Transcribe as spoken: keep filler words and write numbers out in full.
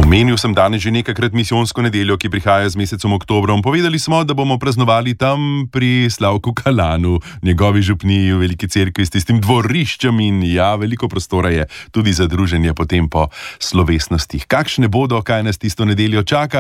Omenil sem danes že nekajkrat misijonsko nedeljo, ki prihaja z mesecem oktobrom. Povedali smo, da bomo praznovali tam pri Slavku Kalanu, njegovi župniji v Veliki cerkvi s tistim dvoriščem in ja, veliko prostora je tudi za druženje potem po slovesnostih. Kakšne bodo, kaj nas tisto nedeljo čaka?